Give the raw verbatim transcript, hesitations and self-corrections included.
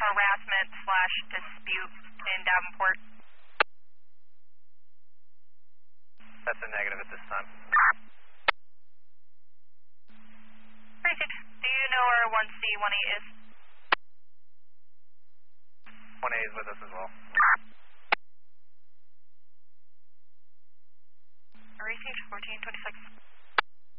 harassment slash dispute in Davenport? That's a negative at this time. Precinct, do you know where one C one eight is? one A is with us as well. Precinct fourteen twenty-six.